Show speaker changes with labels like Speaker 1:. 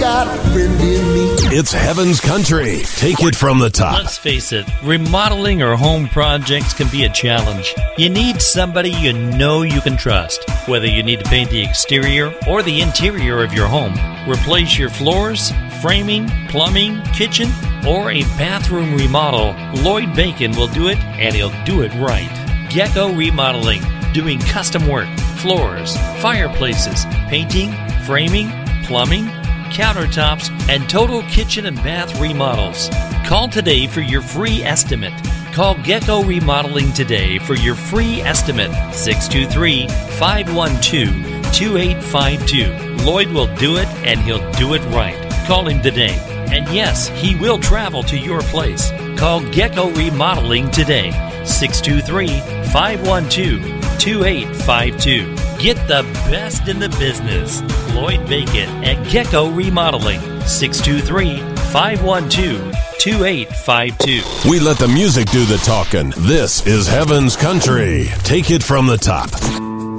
Speaker 1: got a friend in me.
Speaker 2: It's Heaven's Country. Take it from the top.
Speaker 3: Let's face it, remodeling or home projects can be a challenge. You need somebody you know you can trust. Whether you need to paint the exterior or the interior of your home, replace your floors, framing, plumbing, kitchen, or a bathroom remodel, Lloyd Bacon will do it, and he'll do it right. Gecko Remodeling, doing custom work, floors, fireplaces, painting, framing, plumbing, countertops, and total kitchen and bath remodels. Call today for your free estimate. Call Gecko Remodeling today for your free estimate. 623-512-2852. Lloyd will do it, and he'll do it right. Call him today. And yes, he will travel to your place. Call Gecko Remodeling today. 623-512-2852. Get the best in the business. Lloyd Bacon at Gecko Remodeling. 623-512-2852.
Speaker 2: We let the music do the talking. This is Heaven's Country. Take it from the top.